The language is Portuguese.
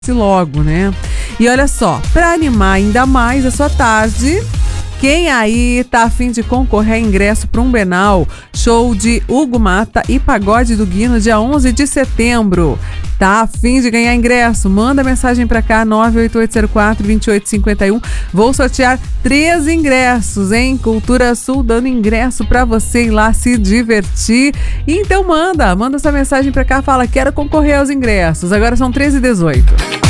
logo, né? E olha só, para animar ainda mais a sua tarde, quem aí tá a fim de concorrer a ingresso para um Bienal, show de Hugo Mata e Pagode do Guino, dia 11 de setembro. Tá a fim de ganhar ingresso? Manda mensagem para cá, 98804-2851. Vou sortear 3 ingressos, hein? Cultura Sul dando ingresso para você ir lá se divertir. Então manda essa mensagem para cá, fala, quero concorrer aos ingressos. Agora são 13h18.